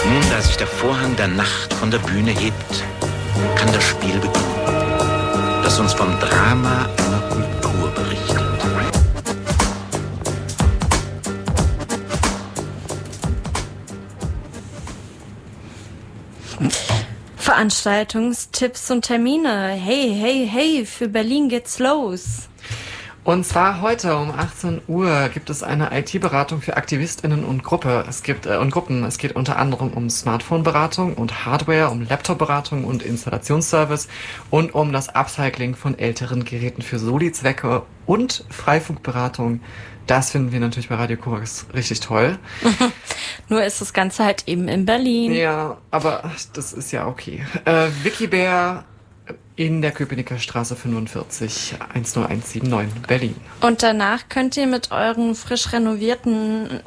Nun, da sich der Vorhang der Nacht von der Bühne hebt, kann das Spiel beginnen, das uns vom Drama einer Kultur berichtet. Veranstaltungstipps und Termine. Hey, hey, hey, für Berlin geht's los. Und zwar heute um 18 Uhr gibt es eine IT-Beratung für AktivistInnen und Gruppen. Es geht unter anderem um Smartphone-Beratung und Hardware, um Laptop-Beratung und Installationsservice und um das Upcycling von älteren Geräten für Soli-Zwecke und Freifunkberatung. Das finden wir natürlich bei Radio Korax richtig toll. Nur ist das Ganze halt eben in Berlin. Ja, aber das ist ja okay. Wikibär in der Köpenicker Straße 45 10179 Berlin. Und danach könnt ihr mit euren frisch renovierten,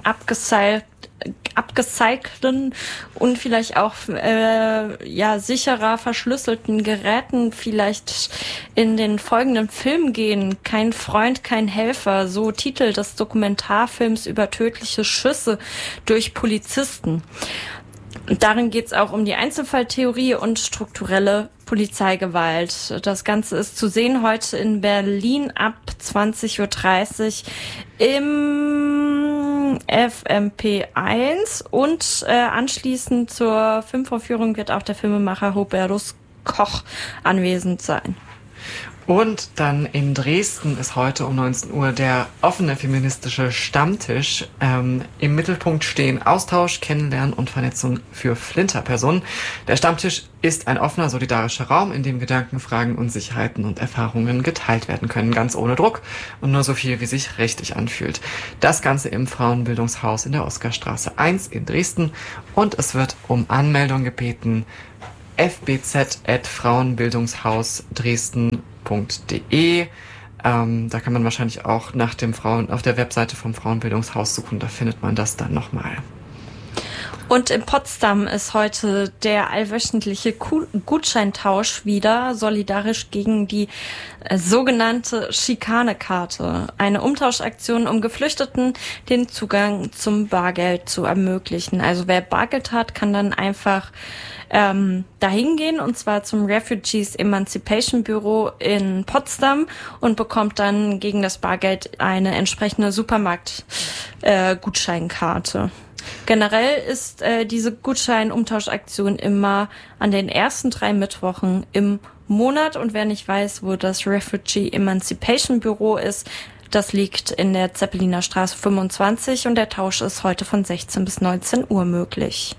abgecycelten und vielleicht auch sicherer verschlüsselten Geräten vielleicht in den folgenden Film gehen. Kein Freund, kein Helfer, so Titel des Dokumentarfilms über tödliche Schüsse durch Polizisten. Darin geht es auch um die Einzelfalltheorie und strukturelle Polizeigewalt. Das Ganze ist zu sehen heute in Berlin ab 20.30 Uhr im FMP1 und anschließend zur Filmvorführung wird auch der Filmemacher Hubertus Koch anwesend sein. Und dann in Dresden ist heute um 19 Uhr der offene feministische Stammtisch. Im Mittelpunkt stehen Austausch, Kennenlernen und Vernetzung für Flinterpersonen. Der Stammtisch ist ein offener, solidarischer Raum, in dem Gedanken, Fragen, Unsicherheiten und Erfahrungen geteilt werden können, ganz ohne Druck und nur so viel, wie sich richtig anfühlt. Das Ganze im Frauenbildungshaus in der Oskarstraße 1 in Dresden und es wird um Anmeldung gebeten. fbz@frauenbildungshausdresden.de. Da kann man wahrscheinlich auch nach dem auf der Webseite vom Frauenbildungshaus suchen, da findet man das dann nochmal. Und in Potsdam ist heute der allwöchentliche Gutscheintausch wieder, solidarisch gegen die sogenannte Schikanekarte. Eine Umtauschaktion, um Geflüchteten den Zugang zum Bargeld zu ermöglichen. Also wer Bargeld hat, kann dann einfach dahin gehen, und zwar zum Refugees Emancipation Bureau in Potsdam und bekommt dann gegen das Bargeld eine entsprechende Supermarkt-Gutscheinkarte. Generell ist diese Gutschein-Umtauschaktion immer an den ersten 3 Mittwochen im Monat. Und wer nicht weiß, wo das Refugee Emancipation Bureau ist, das liegt in der Zeppeliner Straße 25 und der Tausch ist heute von 16 bis 19 Uhr möglich.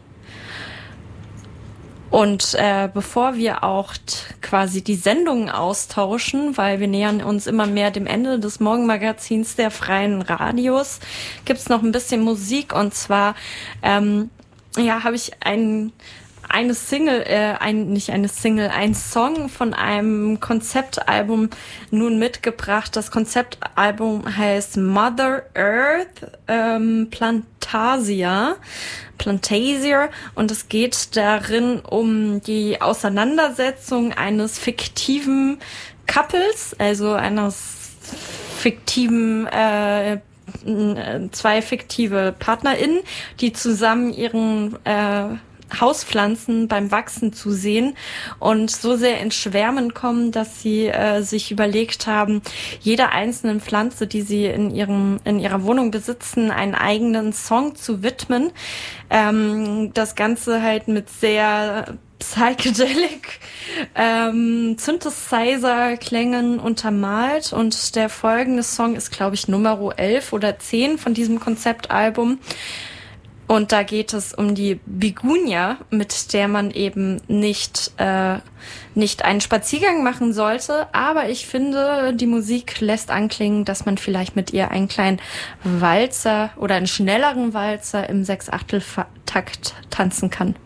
Und bevor wir auch quasi die Sendungen austauschen, weil wir nähern uns immer mehr dem Ende des Morgenmagazins der Freien Radios, gibt's noch ein bisschen Musik. Und zwar habe ich einen Song von einem Konzeptalbum nun mitgebracht. Das Konzeptalbum heißt Mother Earth Plantasia und es geht darin um die Auseinandersetzung eines fiktiven Couples, also eines fiktiven zwei fiktive PartnerInnen, die zusammen ihren Hauspflanzen beim Wachsen zu sehen und so sehr ins Schwärmen kommen, dass sie sich überlegt haben, jeder einzelnen Pflanze, die sie in ihrer Wohnung besitzen, einen eigenen Song zu widmen. Das Ganze halt mit sehr psychedelic Synthesizer-Klängen untermalt, und der folgende Song ist, glaube ich, Nummer 11 oder 10 von diesem Konzeptalbum. Und da geht es um die Bigunia, mit der man eben nicht einen Spaziergang machen sollte. Aber ich finde, die Musik lässt anklingen, dass man vielleicht mit ihr einen kleinen Walzer oder einen schnelleren Walzer im 6/8-Takt tanzen kann.